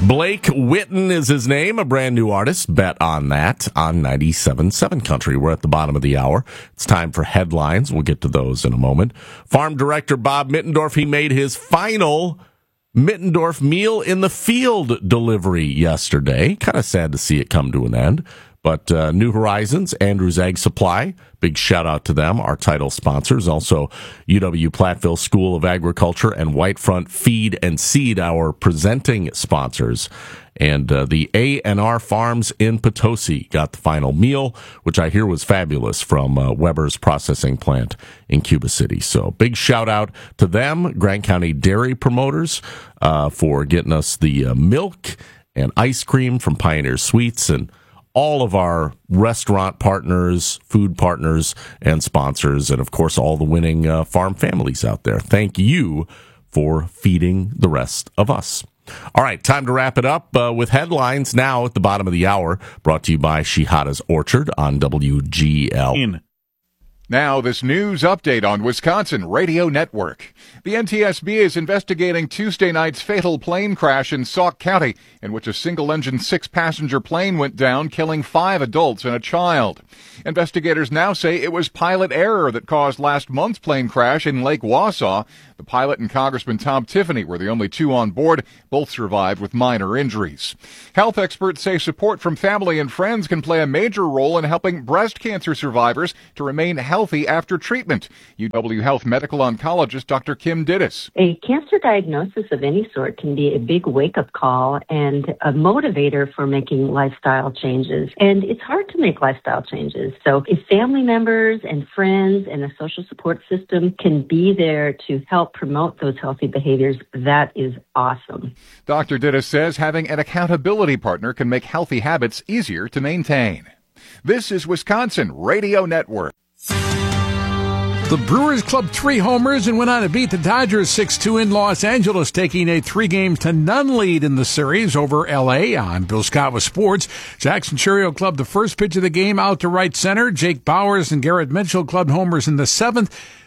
Blake Witten is his name, a brand new artist. Bet on that on 97.7 Country. We're at the bottom of the hour. It's time for headlines. We'll get to those in a moment. Farm director Bob Mittendorf, he made his final Mittendorf Meal in the Field delivery yesterday. Kind of sad to see it come to an end. But New Horizons, Andrews Ag Supply, big shout out to them, our title sponsors. Also, UW Platteville School of Agriculture and Whitefront Feed and Seed, our presenting sponsors. And the A&R Farms in Potosi got the final meal, which I hear was fabulous, from Weber's processing plant in Cuba City. So big shout out to them, Grant County Dairy Promoters, for getting us the milk and ice cream from Pioneer Sweets, and all of our restaurant partners, food partners, and sponsors, and of course all the winning farm families out there. Thank you for feeding the rest of us. All right, time to wrap it up with headlines now at the bottom of the hour, brought to you by Shihada's Orchard on WGL. Now, this news update on Wisconsin Radio Network. The NTSB is investigating Tuesday night's fatal plane crash in Sauk County, in which a single-engine 6-passenger plane went down, killing 5 adults and a child. Investigators now say it was pilot error that caused last month's plane crash in Lake Wausau. The pilot and Congressman Tom Tiffany were the only 2 on board. Both survived with minor injuries. Health experts say support from family and friends can play a major role in helping breast cancer survivors to remain healthy after treatment. UW Health medical oncologist Dr. Kim Dittis. A cancer diagnosis of any sort can be a big wake-up call and a motivator for making lifestyle changes. And it's hard to make lifestyle changes. So if family members and friends and a social support system can be there to help promote those healthy behaviors, that is awesome. Dr. Dittis says having an accountability partner can make healthy habits easier to maintain. This is Wisconsin Radio Network. The Brewers clubbed 3 homers and went on to beat the Dodgers 6-2 in Los Angeles, taking a 3-game-to-none lead in the series over L.A. I'm Bill Scott with sports. Jackson Churio clubbed the first pitch of the game out to right center. Jake Bowers and Garrett Mitchell clubbed homers in the 7th.